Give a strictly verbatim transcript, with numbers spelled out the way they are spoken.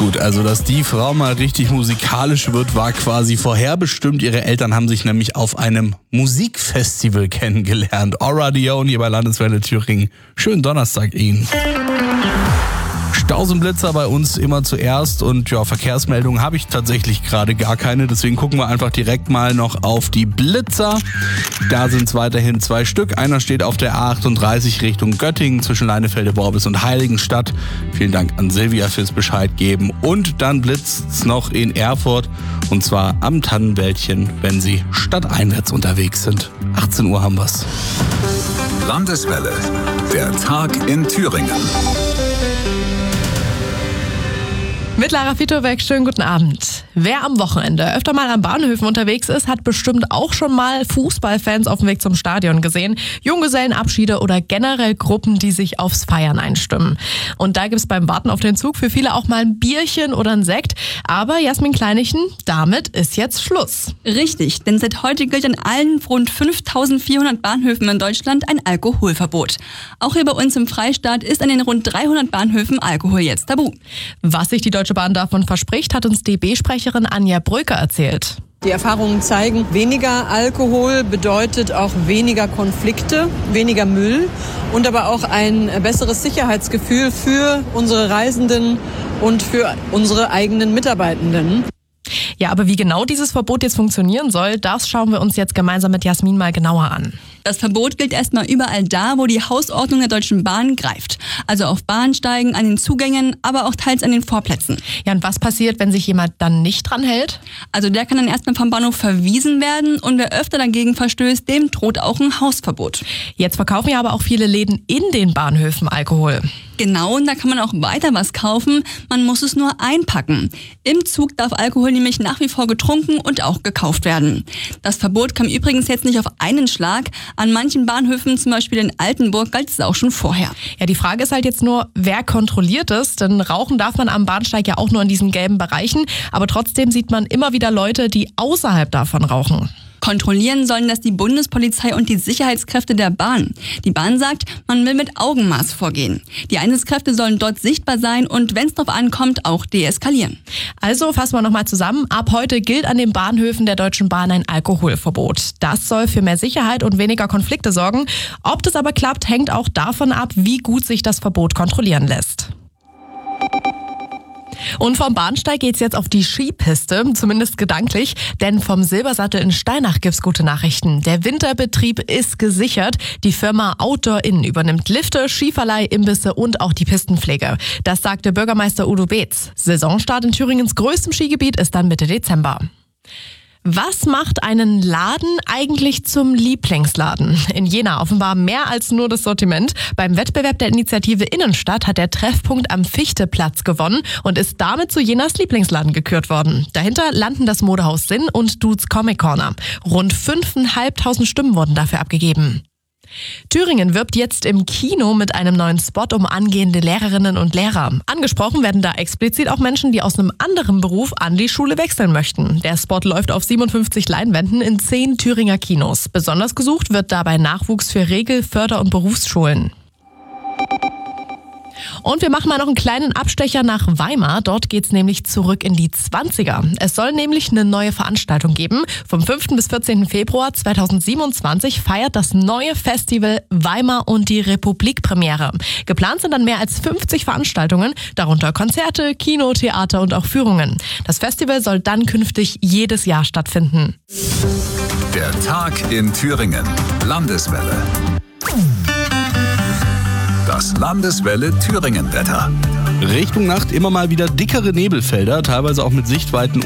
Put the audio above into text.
Gut, also dass die Frau mal richtig musikalisch wird, war quasi vorherbestimmt. Ihre Eltern haben sich nämlich auf einem Musikfestival kennengelernt. Aura Dione hier bei Landeswelle Thüringen. Schönen Donnerstag Ihnen. Staus und Blitzer bei uns immer zuerst und ja, Verkehrsmeldungen habe ich tatsächlich gerade gar keine, deswegen gucken wir einfach direkt mal noch auf die Blitzer. Da sind es weiterhin zwei Stück. Einer steht auf der A achtunddreißig Richtung Göttingen zwischen Leinefelde-Worbis und Heiligenstadt. Vielen Dank an Silvia fürs Bescheid geben. Und dann blitzt es noch in Erfurt und zwar am Tannenwäldchen, wenn Sie stadteinwärts unterwegs sind. achtzehn Uhr haben wir's. Landeswelle, der Tag in Thüringen. Mit Lara Fitobeck, schönen guten Abend. Wer am Wochenende öfter mal an Bahnhöfen unterwegs ist, hat bestimmt auch schon mal Fußballfans auf dem Weg zum Stadion gesehen, Junggesellenabschiede oder generell Gruppen, die sich aufs Feiern einstimmen. Und da gibt's beim Warten auf den Zug für viele auch mal ein Bierchen oder ein Sekt. Aber Jasmin Kleinichen, damit ist jetzt Schluss. Richtig, denn seit heute gilt an allen rund fünftausendvierhundert Bahnhöfen in Deutschland ein Alkoholverbot. Auch hier bei uns im Freistaat ist an den rund dreihundert Bahnhöfen Alkohol jetzt tabu. Was sich die Deutsche Bahn davon verspricht, hat uns D B-Sprecherin Anja Bröker erzählt. Die Erfahrungen zeigen, weniger Alkohol bedeutet auch weniger Konflikte, weniger Müll und aber auch ein besseres Sicherheitsgefühl für unsere Reisenden und für unsere eigenen Mitarbeitenden. Ja, aber wie genau dieses Verbot jetzt funktionieren soll, das schauen wir uns jetzt gemeinsam mit Jasmin mal genauer an. Das Verbot gilt erstmal überall da, wo die Hausordnung der Deutschen Bahn greift. Also auf Bahnsteigen, an den Zugängen, aber auch teils an den Vorplätzen. Ja, und was passiert, wenn sich jemand dann nicht dran hält? Also der kann dann erstmal vom Bahnhof verwiesen werden und wer öfter dagegen verstößt, dem droht auch ein Hausverbot. Jetzt verkaufen ja aber auch viele Läden in den Bahnhöfen Alkohol. Genau, und da kann man auch weiter was kaufen, man muss es nur einpacken. Im Zug darf Alkohol nämlich nach wie vor getrunken und auch gekauft werden. Das Verbot kam übrigens jetzt nicht auf einen Schlag. An manchen Bahnhöfen, zum Beispiel in Altenburg, galt es auch schon vorher. Ja, die Frage ist halt jetzt nur, wer kontrolliert es? Denn rauchen darf man am Bahnsteig ja auch nur in diesen gelben Bereichen. Aber trotzdem sieht man immer wieder Leute, die außerhalb davon rauchen. Kontrollieren sollen das die Bundespolizei und die Sicherheitskräfte der Bahn. Die Bahn sagt, man will mit Augenmaß vorgehen. Die Einsatzkräfte sollen dort sichtbar sein und wenn es drauf ankommt, auch deeskalieren. Also fassen wir nochmal zusammen. Ab heute gilt an den Bahnhöfen der Deutschen Bahn ein Alkoholverbot. Das soll für mehr Sicherheit und weniger Konflikte sorgen. Ob das aber klappt, hängt auch davon ab, wie gut sich das Verbot kontrollieren lässt. Und vom Bahnsteig geht's jetzt auf die Skipiste, zumindest gedanklich, denn vom Silbersattel in Steinach gibt's gute Nachrichten. Der Winterbetrieb ist gesichert. Die Firma Outdoor Inn übernimmt Lifte, Skiverleih, Imbisse und auch die Pistenpflege. Das sagte Bürgermeister Udo Beetz. Saisonstart in Thüringens größtem Skigebiet ist dann Mitte Dezember. Was macht einen Laden eigentlich zum Lieblingsladen? In Jena offenbar mehr als nur das Sortiment. Beim Wettbewerb der Initiative Innenstadt hat der Treffpunkt am Fichteplatz gewonnen und ist damit zu Jenas Lieblingsladen gekürt worden. Dahinter landen das Modehaus Sinn und Dudes Comic Corner. Rund fünftausendfünfhundert Stimmen wurden dafür abgegeben. Thüringen wirbt jetzt im Kino mit einem neuen Spot um angehende Lehrerinnen und Lehrer. Angesprochen werden da explizit auch Menschen, die aus einem anderen Beruf an die Schule wechseln möchten. Der Spot läuft auf siebenundfünfzig Leinwänden in zehn Thüringer Kinos. Besonders gesucht wird dabei Nachwuchs für Regel-, Förder- und Berufsschulen. Und wir machen mal noch einen kleinen Abstecher nach Weimar. Dort geht's nämlich zurück in die zwanziger. Es soll nämlich eine neue Veranstaltung geben. Vom fünften bis vierzehnten Februar zweitausendsiebenundzwanzig feiert das neue Festival Weimar und die Republik Premiere. Geplant sind dann mehr als fünfzig Veranstaltungen, darunter Konzerte, Kino, Theater und auch Führungen. Das Festival soll dann künftig jedes Jahr stattfinden. Der Tag in Thüringen. Landeswelle. Das Landeswelle Thüringen-Wetter. Richtung Nacht immer mal wieder dickere Nebelfelder, teilweise auch mit Sichtweiten